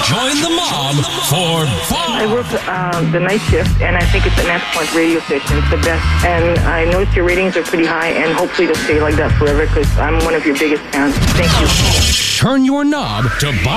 Join the mob for I fun. work the night shift, and I think it's an excellent radio station. It's the best. And I noticed your ratings are pretty high, and hopefully they'll stay like that forever because I'm one of your biggest fans. Thank you. Turn your knob to Bob